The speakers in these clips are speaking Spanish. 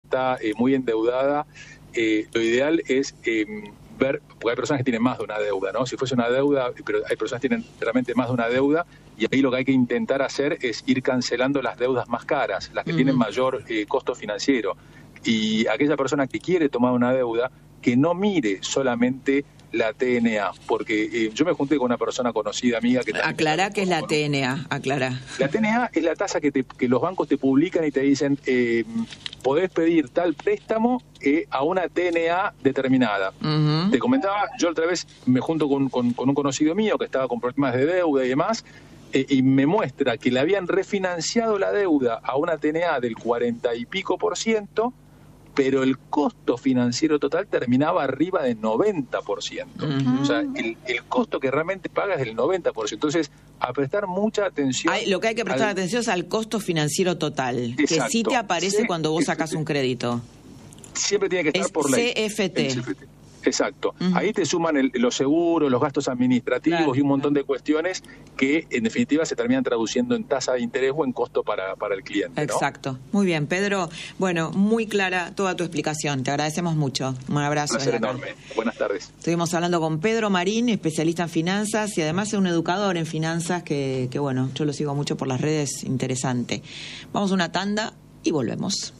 está muy endeudada, lo ideal es ver, porque hay personas que tienen más de una deuda, ¿no? Si fuese una deuda, pero hay personas que tienen realmente más de una deuda, y ahí lo que hay que intentar hacer es ir cancelando las deudas más caras, las que tienen mayor costo financiero. Y aquella persona que quiere tomar una deuda, que no mire solamente la TNA, porque yo me junté con una persona conocida, amiga, que... Aclará qué es la TNA, aclará. La TNA es la tasa que los bancos te publican y te dicen, podés pedir tal préstamo a una TNA determinada. Te comentaba, yo otra vez me junto con un conocido mío que estaba con problemas de deuda y demás, y me muestra que le habían refinanciado la deuda a una TNA del 40 y pico %, pero el costo financiero total terminaba arriba del 90%. O sea, el costo que realmente paga es del 90%. Entonces, a prestar mucha atención... Lo que hay que prestar atención es al costo financiero total, exacto, que sí te aparece cuando vos sacás un crédito. Siempre tiene que estar por ley. CFT. Exacto. Ahí te suman los seguros, los gastos administrativos y un montón de cuestiones que en definitiva se terminan traduciendo en tasa de interés o en costo para el cliente, ¿no? Exacto. Muy bien, Pedro. Bueno, muy clara toda tu explicación. Te agradecemos mucho. Un abrazo. Un placer enorme. Buenas tardes. Estuvimos hablando con Pedro Marín, especialista en finanzas y además es un educador en finanzas que bueno, yo lo sigo mucho por las redes, interesante. Vamos a una tanda y volvemos.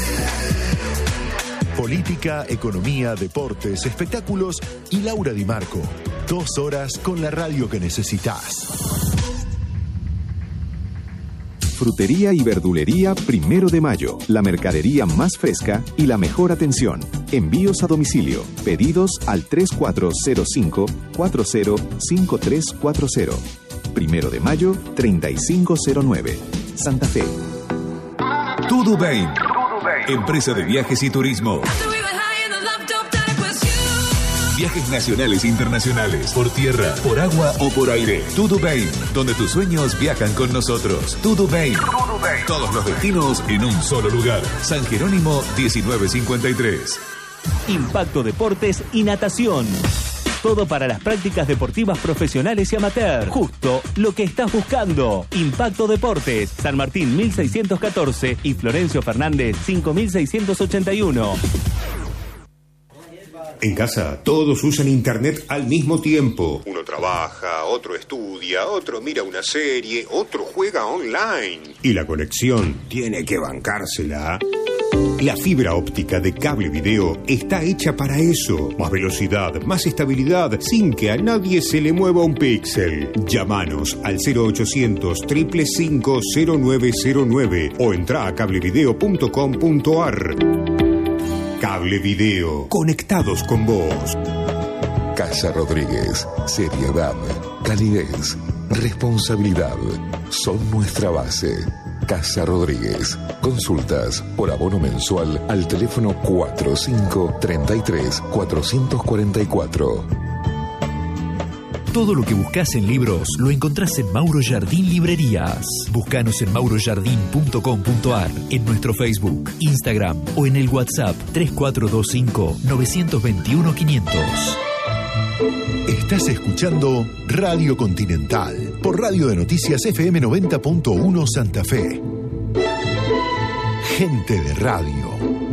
Política, economía, deportes, espectáculos y Laura Di Marco. 2 horas con la radio que necesitas. Frutería y verdulería 1 de Mayo. La mercadería más fresca y la mejor atención. Envíos a domicilio. Pedidos al 3405-405340. 1 de Mayo, 3509. Santa Fe. Tudo Bem. Empresa de viajes y turismo. Viajes nacionales e internacionales, por tierra, por agua o por aire. Tudo Bem, donde tus sueños viajan con nosotros. Tudo Bem. Todos los destinos en un solo lugar. San Jerónimo 1953. Impacto Deportes y Natación. Todo para las prácticas deportivas profesionales y amateur. Justo lo que estás buscando. Impacto Deportes, San Martín 1614 y Florencio Fernández 5681. En casa, todos usan internet al mismo tiempo. Uno trabaja, otro estudia, otro mira una serie, otro juega online. Y la conexión tiene que bancársela. La fibra óptica de Cable Video está hecha para eso. Más velocidad, más estabilidad, sin que a nadie se le mueva un píxel. Llámanos al 0800 555 0909 o entra a cablevideo.com.ar. Cable Video, conectados con vos. Casa Rodríguez, seriedad, calidez, responsabilidad, son nuestra base. Casa Rodríguez. Consultas por abono mensual al teléfono 4533-444. Todo lo que buscas en libros lo encontrás en Mauro Jardín Librerías. Búscanos en maurojardín.com.ar, en nuestro Facebook, Instagram o en el WhatsApp 3425-921-500. Estás escuchando Radio Continental por Radio de Noticias FM 90.1 Santa Fe. Gente de radio.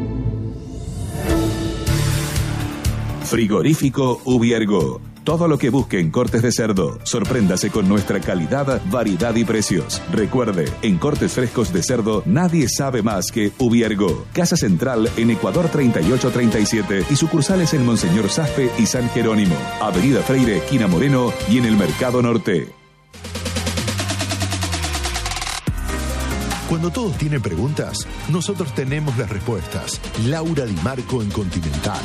Frigorífico Ubiergo. Todo lo que busque en cortes de cerdo. Sorpréndase con nuestra calidad, variedad y precios. Recuerde, en cortes frescos de cerdo nadie sabe más que Ubiergo. Casa Central en Ecuador 3837 y sucursales en Monseñor Zafpe y San Jerónimo. Avenida Freire, esquina Moreno y en el Mercado Norte. Cuando todos tienen preguntas, nosotros tenemos las respuestas. Laura Di Marco en Continental.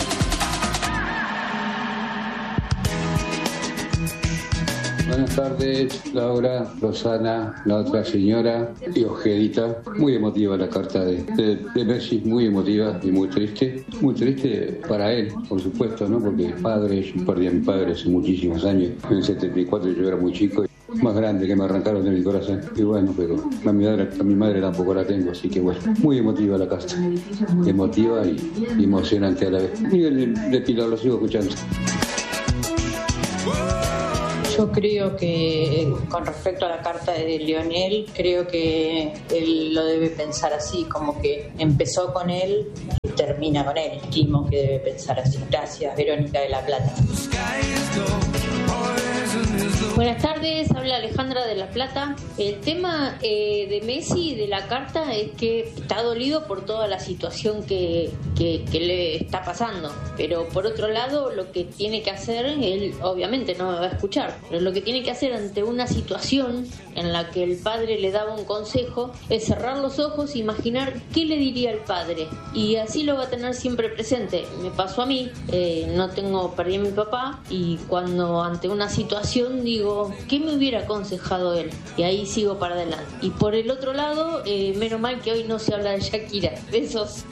Buenas tardes, Laura, Rosana, la otra señora y Ojedita. Muy emotiva la carta de Messi, muy emotiva y muy triste. Muy triste para él, por supuesto, ¿no? Porque padre, yo perdí a mi padre hace muchísimos años. En el 74 yo era muy chico, más grande, que me arrancaron de mi corazón. Y bueno, pero a mi madre tampoco la tengo, así que bueno, muy emotiva la carta. Emotiva y emocionante a la vez. Miguel de Pilar, lo sigo escuchando. Yo creo que con respecto a la carta de Lionel, creo que él lo debe pensar así, como que empezó con él y termina con él. Estimo que debe pensar así. Gracias, Verónica de La Plata. Buenas tardes, habla Alejandra de La Plata. El tema de Messi, de la carta, es que está dolido por toda la situación que le está pasando. Pero por otro lado, lo que tiene que hacer, él obviamente no me va a escuchar, pero lo que tiene que hacer ante una situación en la que el padre le daba un consejo es cerrar los ojos e imaginar qué le diría el padre. Y así lo va a tener siempre presente. Me pasó a mí, perdí a mi papá, y cuando ante una situación digo, ¿qué me hubiera aconsejado él? Y ahí sigo para adelante. Y por el otro lado, menos mal que hoy no se habla de Shakira. Besos.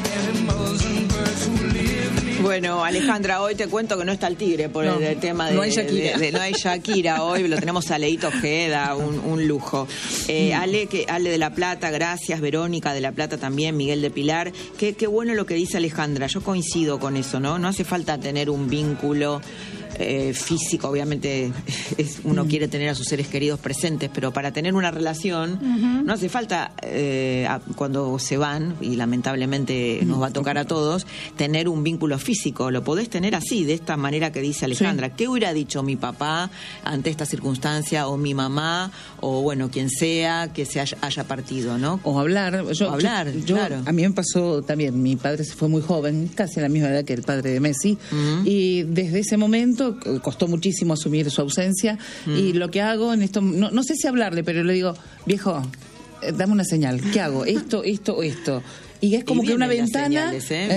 Bueno, Alejandra, hoy te cuento que no está el tigre por el tema de... No hay Shakira. No hay Shakira hoy, lo tenemos a Leito Ojeda, un lujo. Ale de La Plata, gracias. Verónica de La Plata también, Miguel de Pilar. Qué bueno lo que dice Alejandra, yo coincido con eso, ¿no? No hace falta tener un vínculo físico, obviamente uno quiere tener a sus seres queridos presentes, pero para tener una relación no hace falta cuando se van, y lamentablemente nos va a tocar a todos, tener un vínculo físico. Lo podés tener así, de esta manera que dice Alejandra. Sí. ¿Qué hubiera dicho mi papá ante esta circunstancia, o mi mamá, o bueno, quien sea que se haya partido, ¿no? O hablar. Claro. A mí me pasó también, mi padre se fue muy joven, casi a la misma edad que el padre de Messi, y desde ese momento costó muchísimo asumir su ausencia, y lo que hago en esto, no sé si hablarle, pero le digo, viejo, dame una señal, ¿qué hago? Esto o esto. Y es como que una ventana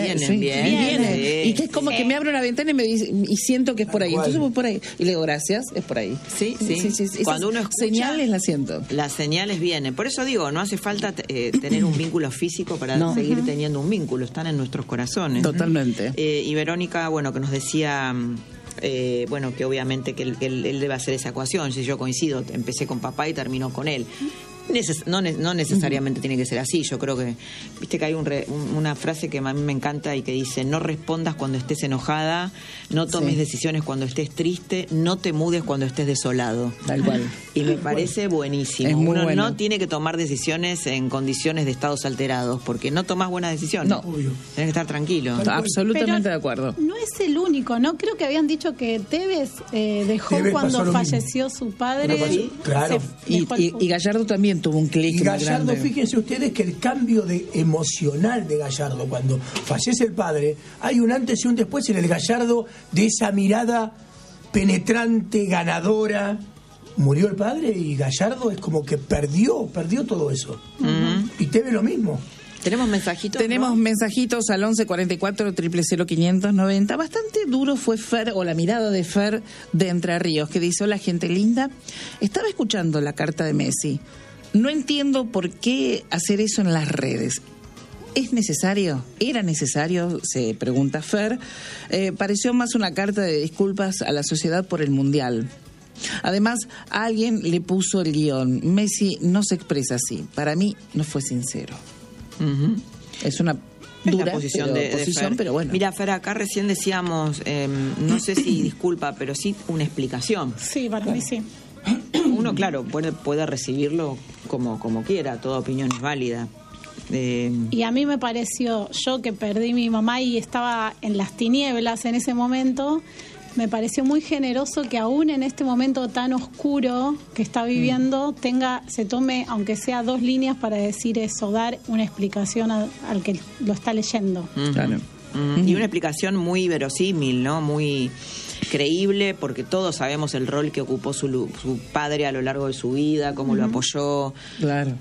vienen. Y que es como que me abre una ventana y me dice, y siento que es por ahí. Entonces voy por ahí y le digo, gracias, es por ahí. Sí. Cuando uno escucha, señales las siento. Las señales vienen. Por eso digo, no hace falta tener un vínculo físico para seguir teniendo un vínculo. Están en nuestros corazones. Totalmente. Y Verónica, bueno, que nos decía... que obviamente que él debe hacer esa ecuación. Si yo coincido, empecé con papá y terminó con él. No necesariamente tiene que ser así. Yo creo que, viste que hay una frase que a mí me encanta y que dice: no respondas cuando estés enojada, no tomes decisiones cuando estés triste, no te mudes cuando estés desolado. Tal cual. Y me parece buenísimo. Uno no tiene que tomar decisiones en condiciones de estados alterados, porque no tomas buenas decisiones. No, tienes que estar tranquilo. Absolutamente de acuerdo. No es el único, ¿no? Creo que habían dicho que Tevez dejó cuando falleció su padre. Claro. Y Gallardo también tuvo un clic. Y Gallardo, fíjense ustedes que el cambio emocional de Gallardo, cuando fallece el padre, hay un antes y un después en el Gallardo de esa mirada penetrante, ganadora. Murió el padre y Gallardo es como que perdió todo eso. Y Tevez lo mismo. ¿Tenemos mensajitos? Tenemos mensajitos al 1144 000 590. Bastante duro fue Fer, o la mirada de Fer de Entre Ríos, que dice: hola, gente linda. Estaba escuchando la carta de Messi. No entiendo por qué hacer eso en las redes. ¿Es necesario? ¿Era necesario? Se pregunta Fer. Pareció más una carta de disculpas a la sociedad por el Mundial. Además, a alguien le puso el guión. Messi no se expresa así. Para mí no fue sincero. Es una dura posición, pero bueno. Mira, Fer, acá recién decíamos, no sé si disculpa, pero sí una explicación. Sí, para mí sí. Uno, claro, puede recibirlo como quiera, toda opinión es válida. Y a mí me pareció, yo que perdí mi mamá y estaba en las tinieblas en ese momento, me pareció muy generoso que aún en este momento tan oscuro que está viviendo se tome, aunque sea 2 líneas para decir eso, dar una explicación al que lo está leyendo. Claro. Y una explicación muy verosímil, ¿no? Muy creíble, porque todos sabemos el rol que ocupó su padre a lo largo de su vida, cómo lo apoyó. Claro.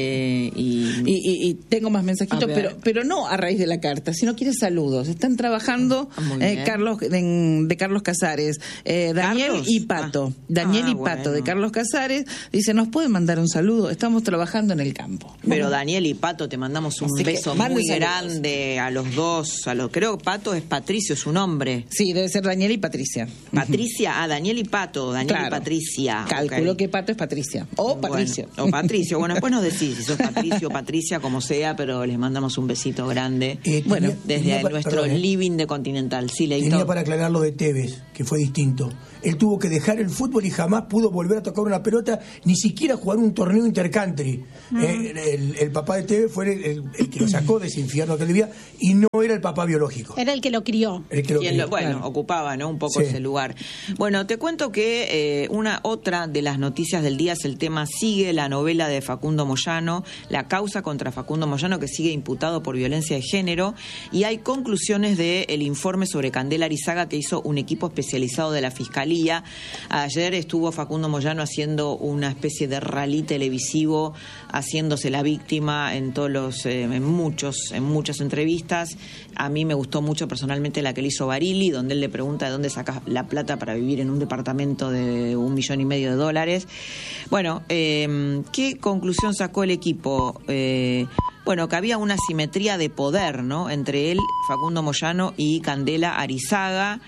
Y tengo más mensajitos, pero no a raíz de la carta, sino quiere saludos. Están trabajando Carlos de Carlos Casares, Daniel ¿Carlos? Y Pato. Daniel y Pato de Carlos Casares dice: ¿nos pueden mandar un saludo? Estamos trabajando en el campo. Pero Daniel y Pato, te mandamos un beso muy grande a los dos. Creo que Pato es Patricio, su nombre. Sí, debe ser Daniel y Patricia. Daniel y Pato, y Patricia. Calculo que Pato es Patricia. O Patricio. O Patricio. Bueno, después nos decís si sos Patricio o Patricia, como sea, pero les mandamos un besito grande. Desde nuestro living de Continental. Sí, tenía para aclarar lo de Tevez, que fue distinto. él tuvo que dejar el fútbol y jamás pudo volver a tocar una pelota, ni siquiera jugar un torneo intercountry. El papá de Tevez fue el que lo sacó de ese infierno que él vivía, y no era el papá biológico. Era el que lo crió. Bueno, ocupaba, ¿no?, un poco ese lugar. Bueno, te cuento que otra de las noticias del día es el tema Sigue, la novela de Facundo Moyano, la causa contra Facundo Moyano, que sigue imputado por violencia de género, y hay conclusiones del informe sobre Candela Arizaga que hizo un equipo especializado de la Fiscalía. Ayer estuvo Facundo Moyano haciendo una especie de rally televisivo, haciéndose la víctima en muchas entrevistas. A mí me gustó mucho personalmente la que le hizo Barili, donde él le pregunta de dónde saca la plata para vivir en un departamento de $1,5 millones. Bueno, ¿qué conclusión sacó el equipo? Bueno, que había una simetría de poder, ¿no?, entre él, Facundo Moyano, y Candela Arizaga.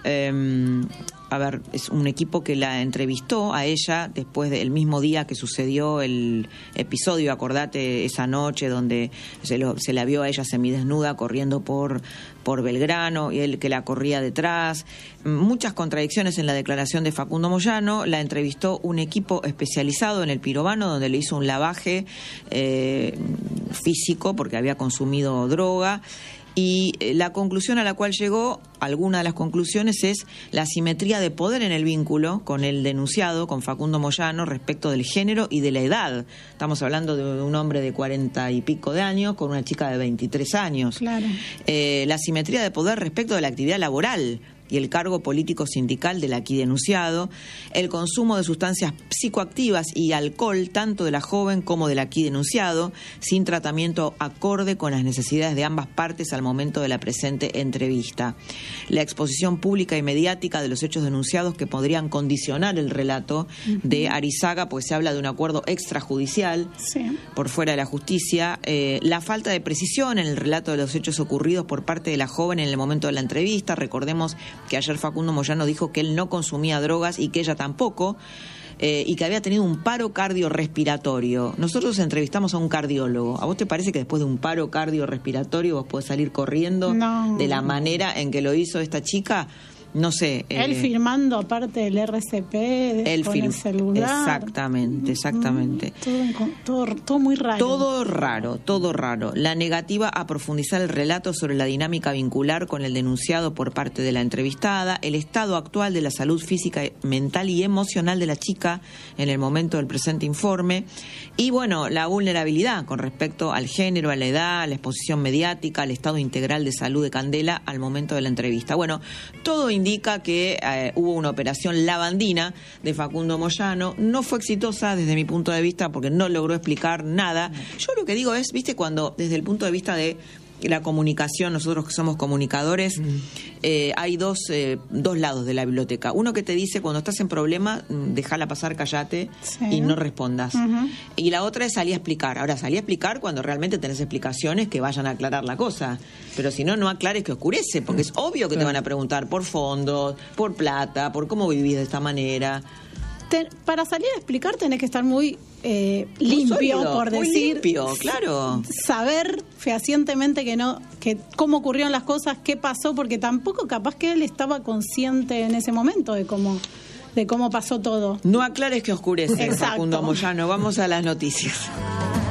Es un equipo que la entrevistó a ella después del mismo día que sucedió el episodio, acordate, esa noche donde se la vio a ella semidesnuda corriendo por Belgrano y él que la corría detrás. Muchas contradicciones en la declaración de Facundo Moyano. La entrevistó un equipo especializado en el Pirobano, donde le hizo un lavaje físico porque había consumido droga. Y la conclusión a la cual llegó, alguna de las conclusiones, es la asimetría de poder en el vínculo con el denunciado, con Facundo Moyano, respecto del género y de la edad. Estamos hablando de un hombre de 40 y pico de años con una chica de 23 años. Claro. La asimetría de poder respecto de la actividad laboral y el cargo político sindical del aquí denunciado, el consumo de sustancias psicoactivas y alcohol tanto de la joven como del aquí denunciado, sin tratamiento acorde con las necesidades de ambas partes al momento de la presente entrevista. La exposición pública y mediática de los hechos denunciados que podrían condicionar el relato de Arizaga, pues se habla de un acuerdo extrajudicial por fuera de la justicia, la falta de precisión en el relato de los hechos ocurridos por parte de la joven en el momento de la entrevista. Recordemos que ayer Facundo Moyano dijo que él no consumía drogas y que ella tampoco, y que había tenido un paro cardiorrespiratorio. Nosotros entrevistamos a un cardiólogo. ¿A vos te parece que después de un paro cardiorrespiratorio vos podés salir corriendo de la manera en que lo hizo esta chica? No sé. Él firmando aparte del RCP con el celular. Exactamente. Todo muy raro. Todo raro. La negativa a profundizar el relato sobre la dinámica vincular con el denunciado por parte de la entrevistada, el estado actual de la salud física, mental y emocional de la chica en el momento del presente informe, y bueno, la vulnerabilidad con respecto al género, a la edad, a la exposición mediática, al estado integral de salud de Candela al momento de la entrevista. Bueno, todo indica que hubo una operación lavandina de Facundo Moyano. No fue exitosa desde mi punto de vista porque no logró explicar nada. Yo lo que digo es, viste, cuando desde el punto de vista de la comunicación, nosotros que somos comunicadores, hay dos lados de la biblioteca. Uno que te dice, cuando estás en problema, déjala pasar, callate y no respondas. Y la otra es salir a explicar. Ahora, salí a explicar cuando realmente tenés explicaciones que vayan a aclarar la cosa. Pero si no, no aclares que oscurece, porque es obvio que te van a preguntar por fondos, por plata, por cómo vivís de esta manera. Para salir a explicar tenés que estar muy limpio, por decir. Muy limpio, claro. Saber fehacientemente que cómo ocurrieron las cosas, qué pasó, porque tampoco capaz que él estaba consciente en ese momento de cómo pasó todo. No aclares que oscurece, Facundo Moyano. Vamos a las noticias.